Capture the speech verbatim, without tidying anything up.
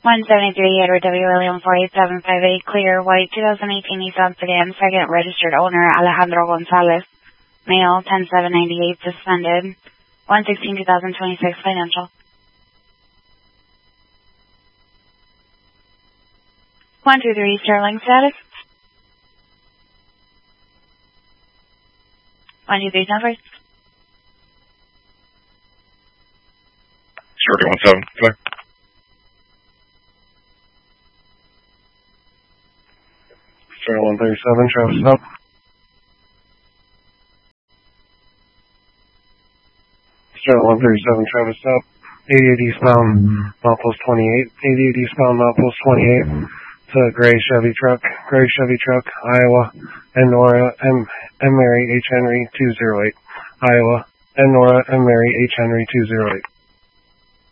one seventy-three Edward W. William four eight seven five eight, clear, white, twenty eighteen Nissan sedan, second registered owner, Alejandro Gonzalez, male, ten seven ninety-eight, suspended, one sixteen twenty twenty-six, financial. one two three Sterling status. one two three numbers. Circuit one seven, clear. Star one thirty-seven, Travis up. Star one thirty-seven, Travis up. eighty-eight eastbound, Milepost twenty-eight. eighty-eight eastbound, Milepost twenty-eight. It's a gray Chevy truck, gray Chevy truck, Iowa, and Nora M. M. Mary H. Henry two zero eight. Iowa, and Nora M. Mary H. Henry two zero eight.